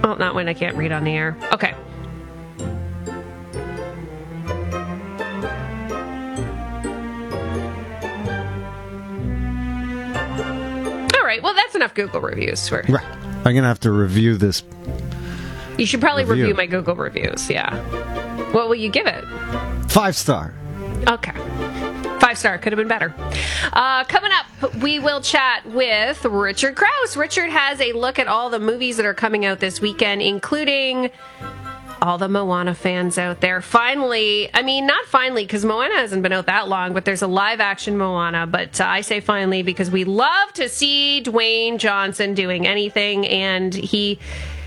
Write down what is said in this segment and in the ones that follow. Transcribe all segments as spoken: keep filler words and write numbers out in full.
Oh, not when I can't read on the air. Okay. All right. Well, that's enough Google reviews. For... Right. I'm going to have to review this. You should probably review. review my Google reviews, yeah. What will you give it? Five star. Okay. Five star. Could have been better. Uh, coming up, we will chat with Richard Krause. Richard has a look at all the movies that are coming out this weekend, including all the Moana fans out there. Finally, I mean, not finally, because Moana hasn't been out that long, but there's a live-action Moana. But uh, I say finally because we love to see Dwayne Johnson doing anything, and he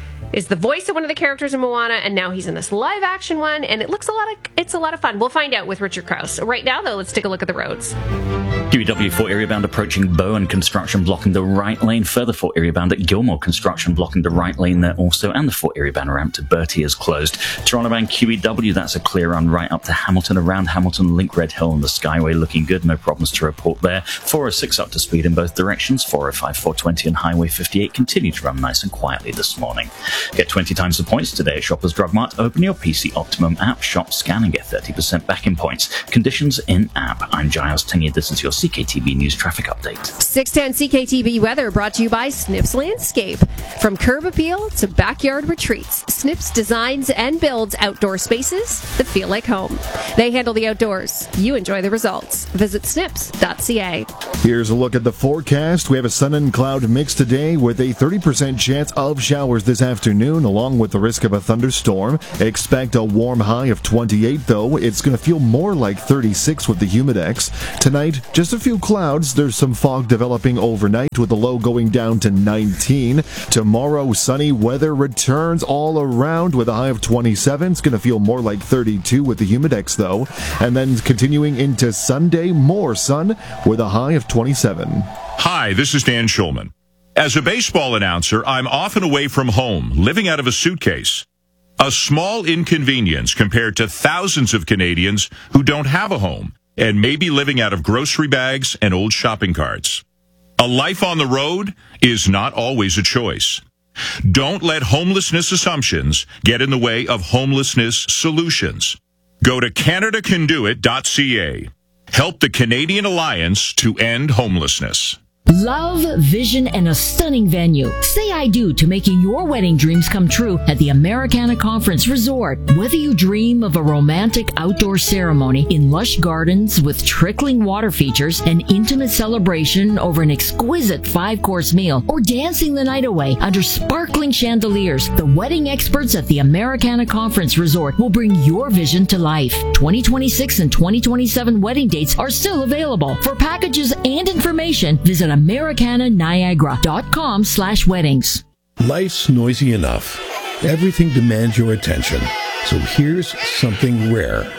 is the voice of one of the characters in Moana, and now he's in this live-action one, and it looks a lot of it's a lot of fun. We'll find out with Richard Krause. Right now, though, let's take a look at the roads. Q E W four area bound approaching Bowen, construction blocking the right lane. Further four area bound at Gilmore, construction blocking the right lane there also, and the four area bound ramp to Bertie is closed. Toronto bound Q E W, that's a clear run right up to Hamilton, around Hamilton, Link Red Hill and the Skyway looking good, no problems to report there. four oh six up to speed in both directions, four oh five, four twenty and Highway fifty-eight continue to run nice and quietly this morning. Get twenty times the points today at Shoppers Drug Mart. Open your P C Optimum app, shop, scan and get thirty percent back in points. Conditions in app. I'm Giles Tingy, this is your C K T B News Traffic Update. six ten C K T B weather brought to you by Snips Landscape. From curb appeal to backyard retreats, Snips designs and builds outdoor spaces that feel like home. They handle the outdoors. You enjoy the results. Visit snips dot c a. Here's a look at the forecast. We have a sun and cloud mix today with a thirty percent chance of showers this afternoon, along with the risk of a thunderstorm. Expect a warm high of twenty-eight, though. It's going to feel more like thirty-six with the Humidex. Tonight, just a few clouds. There's some fog developing overnight with the low going down to nineteen. Tomorrow, sunny weather returns all around with a high of twenty-seven. It's going to feel more like thirty-two with the Humidex, though. And then continuing into Sunday, more sun with a high of twenty-seven. Hi, this is Dan Schulman. As a baseball announcer, I'm often away from home, living out of a suitcase. A small inconvenience compared to thousands of Canadians who don't have a home and may be living out of grocery bags and old shopping carts. A life on the road is not always a choice. Don't let homelessness assumptions get in the way of homelessness solutions. Go to canada can do it dot c a. Help the Canadian Alliance to end homelessness. Love, vision, and a stunning venue. Say I do to making your wedding dreams come true at the Americana Conference Resort. Whether you dream of a romantic outdoor ceremony in lush gardens with trickling water features, an intimate celebration over an exquisite five-course meal, or dancing the night away under sparkling chandeliers, the wedding experts at the Americana Conference Resort will bring your vision to life. twenty twenty-six and twenty twenty-seven wedding dates are still available. For packages and information, visit americana niagara dot com slash weddings. Life's noisy enough. Everything demands your attention. So here's something rare.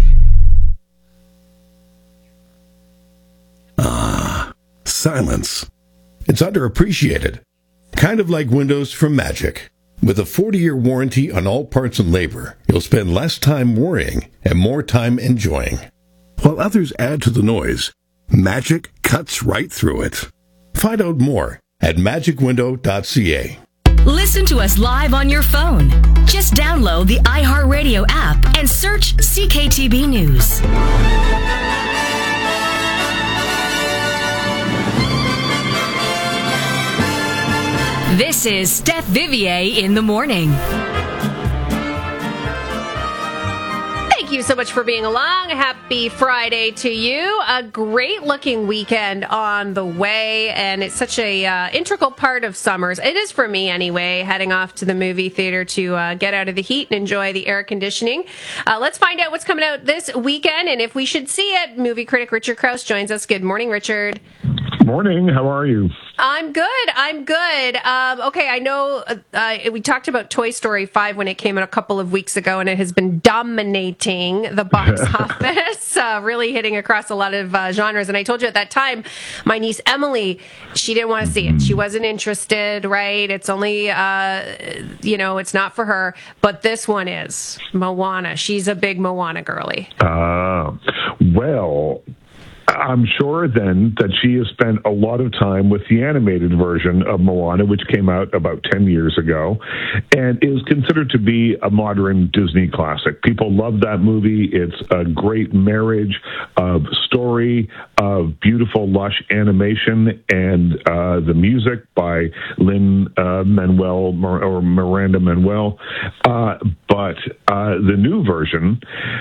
Ah, silence. It's underappreciated. Kind of like windows from Magic. With a forty-year warranty on all parts and labor, you'll spend less time worrying and more time enjoying. While others add to the noise, Magic cuts right through it. Find out more at magic window dot c a. Listen to us live on your phone. Just download the iHeartRadio app and search C K T B News. This is Steph Vivier in the morning. Thank you so much for being along. Happy Friday to you. A great looking weekend on the way, and it's such a uh, integral part of summers. It is for me anyway, heading off to the movie theater to uh, get out of the heat and enjoy the air conditioning. Uh, let's find out what's coming out this weekend and if we should see it. Movie critic Richard Krause joins us. Good morning, Richard. Morning. How are you? I'm good. I'm good. Um, okay, I know uh, we talked about Toy Story five when it came out a couple of weeks ago, and it has been dominating the box office, uh, really hitting across a lot of uh, genres. And I told you at that time, my niece Emily, she didn't want to see it. She wasn't interested, right? It's only, uh, you know, it's not for her. But this one is Moana. She's a big Moana girly. Uh, well... I'm sure then that she has spent a lot of time with the animated version of Moana, which came out about ten years ago, and is considered to be a modern Disney classic. People love that movie. It's a great marriage of story, of beautiful, lush animation, and uh, the music by Lin uh, Manuel or Miranda Manuel. Uh, but uh, the new version,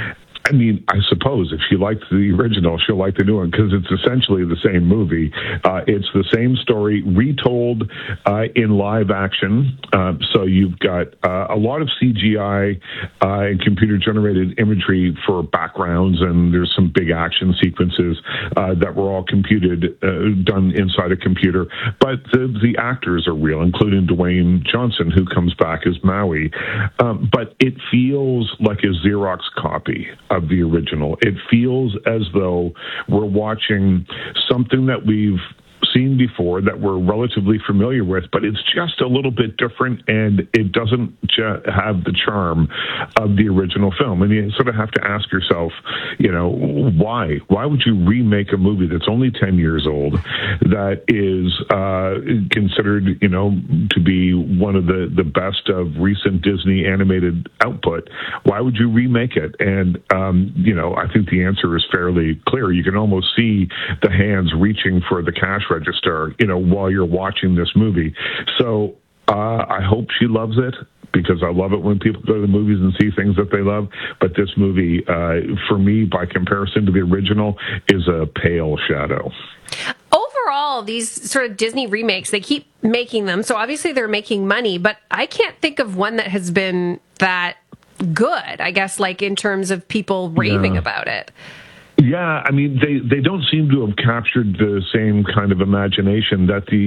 I mean, I suppose if she liked the original, she'll like the new one because it's essentially the same movie. Uh, it's the same story retold uh, in live action. Uh, so you've got uh, a lot of C G I uh, and computer-generated imagery for backgrounds, and there's some big action sequences uh, that were all computed, uh, done inside a computer. But the, the actors are real, including Dwayne Johnson, who comes back as Maui. Um, but it feels like a Xerox copy of the original. It feels as though we're watching something that we've seen before, that we're relatively familiar with, but it's just a little bit different, and it doesn't ju- have the charm of the original film. And you sort of have to ask yourself, you know, why? Why would you remake a movie that's only ten years old, that is uh, considered, you know, to be one of the, the best of recent Disney animated output? Why would you remake it? And, um, you know, I think the answer is fairly clear. You can almost see the hands reaching for the cash register, you know, while you're watching this movie. So uh, I hope she loves it, because I love it when people go to the movies and see things that they love. But this movie, uh, for me, by comparison to the original, is a pale shadow. Overall, these sort of Disney remakes, they keep making them. So obviously they're making money, but I can't think of one that has been that good, I guess, like in terms of people raving Yeah. about it. Yeah, I mean, they, they don't seem to have captured the same kind of imagination that the